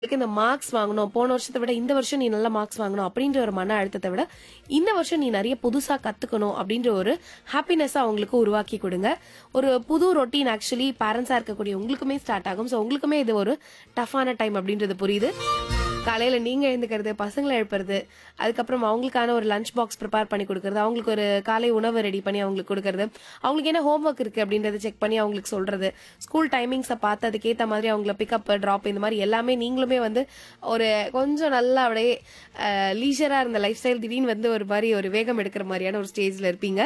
இந்த மார்க்ஸ் வாங்கணும், போன வருஷத்தை விட இந்த வருஷம் நீ நல்ல மார்க்ஸ் வாங்கணும் அப்படின்ற ஒரு மன அழுத்தத்தை விட இந்த வருஷம் நீ நிறைய புதுசா கத்துக்கணும் அப்படின்ற ஒரு ஹாப்பினஸ் அவங்களுக்கு உருவாக்கி கொடுங்க. ஒரு புது ரொட்டீன் ஆக்சுவலி பேரண்ட்ஸா இருக்கக்கூடிய உங்களுக்குமே ஸ்டார்ட் ஆகும். ஸோ உங்களுக்குமே இது ஒரு டஃப்பான டைம் அப்படின்றது புரியுது. காலையில நீங்க எழுந்துக்கிறது, பசங்களை எழுப்புறது, அதுக்கப்புறம் அவங்களுக்கான ஒரு லஞ்ச் பாக்ஸ் ப்ரிப்பேர் பண்ணி கொடுக்கறது, அவங்களுக்கு ஒரு காலை உணவு ரெடி பண்ணி அவங்களுக்கு கொடுக்கறது, அவங்களுக்கு என்ன ஹோம்ஒர்க் இருக்கு அப்படின்றத செக் பண்ணி அவங்களுக்கு சொல்றது, ஸ்கூல் டைமிங்ஸை பார்த்து அதுக்கேற்ற மாதிரி அவங்கள பிக்கப் ட்ராப் இந்த மாதிரி எல்லாமே நீங்களுமே வந்து ஒரு கொஞ்சம் நல்லா அப்படியே லீஷரா இருந்த லைஃப் ஸ்டைல் திடீர்னு வந்து ஒரு மாதிரி ஒரு வேகம் எடுக்கிற மாதிரியான ஒரு ஸ்டேஜ்ல இருப்பீங்க.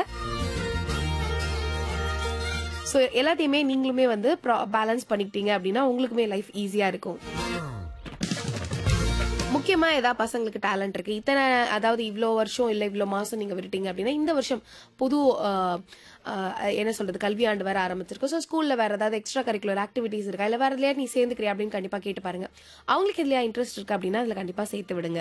ஸோ எல்லாத்தையுமே நீங்களுமே வந்து பேலன்ஸ் பண்ணிக்கிட்டீங்க அப்படின்னா உங்களுக்குமே லைஃப் ஈஸியா இருக்கும். முக்கியமா ஏதாவது பசங்களுக்கு டேலண்ட் இருக்கு, இத்தனை அதாவது இவ்வளோ வருஷம் இல்லை இவ்வளோ மாசம் நீங்க விட்டுட்டீங்க அப்படின்னா இந்த வருஷம் புது என்ன சொல்றது கல்வியாண்டு வேற ஆரம்பிச்சிருக்கு. ஸோ ஸ்கூல்ல வேற ஏதாவது எக்ஸ்ட்ரா கரிக்குலர் ஆக்டிவிட்டிஸ் இருக்கா, இல்லை வேற எதுலையா நீ சேர்ந்துக்கிறியா அப்படின்னு கண்டிப்பா கேட்டு பாருங்க. அவங்களுக்கு எதுலையா இன்ட்ரெஸ்ட் இருக்கு அப்படின்னா அதுல கண்டிப்பா சேர்த்து விடுங்க.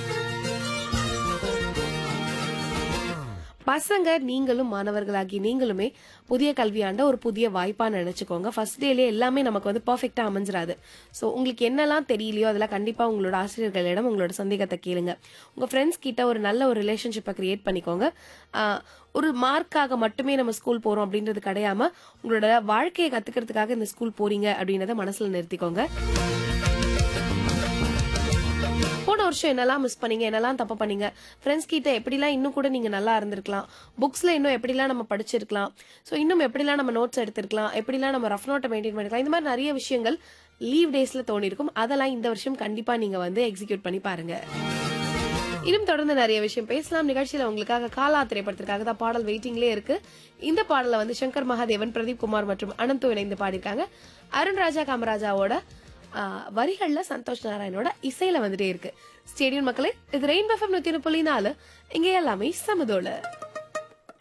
பசங்க நீங்களும் மாணவர்களாகி நீங்களுமே புதிய கல்வியாண்ட ஒரு புதிய வாய்ப்பா நினைச்சுக்கோங்க. ஃபர்ஸ்ட் டேலேயே எல்லாமே நமக்கு வந்து பர்ஃபெக்டா அமைஞ்சிராது. ஸோ உங்களுக்கு என்னெல்லாம் தெரியலையோ அதெல்லாம் கண்டிப்பா உங்களோட ஆசிரியர்களிடம் உங்களோட சந்தேகத்தை கேளுங்க. உங்க ஃப்ரெண்ட்ஸ் கிட்ட ஒரு நல்ல ஒரு ரிலேஷன்ஷிப்பை கிரியேட் பண்ணிக்கோங்க. ஒரு மார்க்காக மட்டுமே நம்ம ஸ்கூல் போறோம் அப்படின்றது கிடையாம உங்களோட வாழ்க்கையை கத்துக்கிறதுக்காக இந்த ஸ்கூல் போறீங்க அப்படின்றத மனசுல நிறுத்திக்கோங்க. போன வருஷம் என்னெல்லாம் மிஸ் பண்ணீங்க, என்னெல்லாம் தப்பு பண்ணீங்க, ஃப்ரெண்ட்ஸ் கிட்ட எப்படிலாம் இன்னும் கூட நீங்க நல்லா இருந்திருக்கலாம், புக்ஸ்ல இன்னும் எப்படிலாம் நம்ம படிச்சிருக்கலாம், ஸோ இன்னும் எப்படிலாம் நம்ம நோட்ஸ் எடுத்திருக்கலாம், எப்படிலாம் நம்ம ரஃப் நோட்டை மெயின்டைன் பண்ணிக்கலாம், இந்த மாதிரி நிறைய விஷயங்கள் லீவ் டேஸ்ல தோணிருக்கும். அதெல்லாம் இந்த வருஷம் கண்டிப்பா நீங்க வந்து எக்ஸிக்யூட் பண்ணி பாருங்க. இன்னும் தொடர்ந்து நிறைய விஷயம் பேசலாம். நிகழ்ச்சியில உங்களுக்காக காலா திரைப்படத்திற்காக தான் பாடல் வெயிட்டிங்லேயே இருக்கு. இந்த பாடலை வந்து சங்கர் மகாதேவன், பிரதீப் குமார் மற்றும் அனந்தோ இணைந்து பாடியிருக்காங்க. அருண்ராஜா காமராஜாவோட வரிகள்ல சந்தோஷ் நாராயணோட இசையில வந்துட்டே இருக்கு. ஸ்டேடியம் மக்களே, இது ரெயின்போ எஃப்எம் 100.4, இங்க எல்லாமே சமதோல.